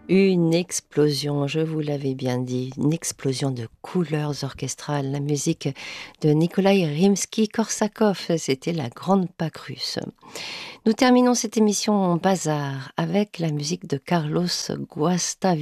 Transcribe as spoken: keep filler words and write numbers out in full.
Une explosion, je vous l'avais bien dit, une explosion de couleurs orchestrales. La musique de Nikolai Rimsky-Korsakov, c'était la grande Pâque russe. Nous terminons cette émission en bazar avec la musique de Carlos Guastavino.